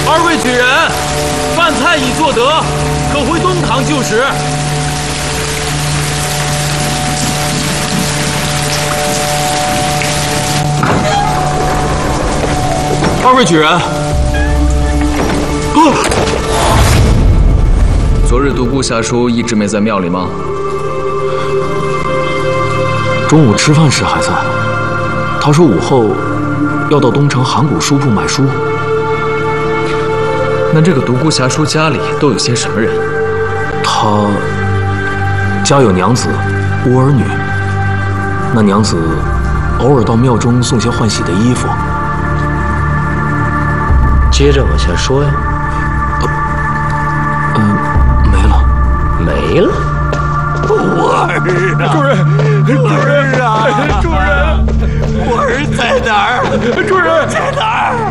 二位举人，饭菜已作得，可回东堂就食。二位举人， 昨日独孤侠叔一直没在庙里吗？ 中午吃饭时还在。他说午后要到东城函谷书铺买书。 那这个独孤侠叔家里都有些什么人？ 他家有娘子，无儿女。那娘子偶尔到庙中送些换洗的衣服。 接着往下说呀。 没了。 没了。 我儿啊！ 主人， 主人啊！ 主人， 我儿在哪儿？ 主人在哪儿？